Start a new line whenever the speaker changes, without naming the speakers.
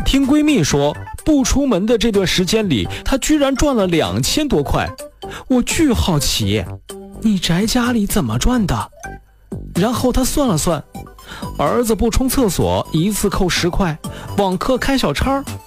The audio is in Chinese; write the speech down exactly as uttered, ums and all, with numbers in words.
听闺蜜说，不出门的这段时间里，她居然赚了两千多块。我巨好奇，你宅家里怎么赚的？然后她算了算，儿子不冲厕所一次扣十块，网课开小差